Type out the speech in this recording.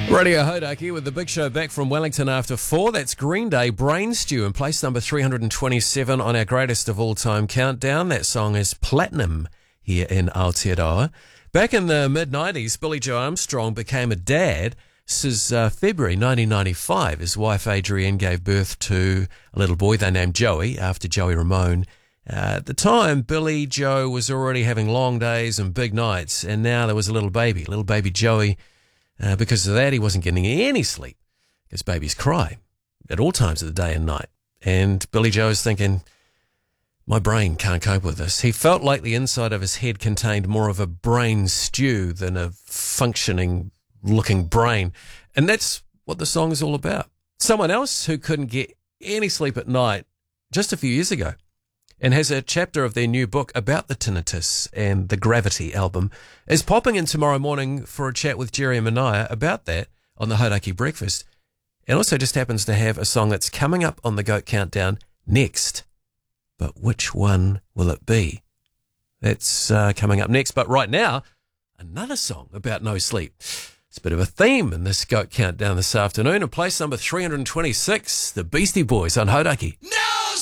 Radio Hodaki with the big show back from Wellington after 4. That's Green Day, Brain Stew, in place number 327 on our greatest of all time countdown. That song is platinum here in Aotearoa. Back in the mid-90s, Billy Joe Armstrong became a dad. This is February 1995. His wife Adrienne gave birth to a little boy they named Joey after Joey Ramone. At the time, Billy Joe was already having long days and big nights, and now there was a little baby Joey. Because of that, he wasn't getting any sleep because babies cry at all times of the day and night. And Billy Joe was thinking, my brain can't cope with this. He felt like the inside of his head contained more of a brain stew than a functioning-looking brain. And that's what the song is all about. Someone else who couldn't get any sleep at night just a few years ago and has a chapter of their new book about the tinnitus and the Gravity album, is popping in tomorrow morning for a chat with Jerry and Mania about that on the Hodaki Breakfast, and also just happens to have a song that's coming up on the GOAT Countdown next. But which one will it be? That's coming up next. But right now, another song about no sleep. It's a bit of a theme in this GOAT Countdown this afternoon. In place number 326, the Beastie Boys on Hodaki. No!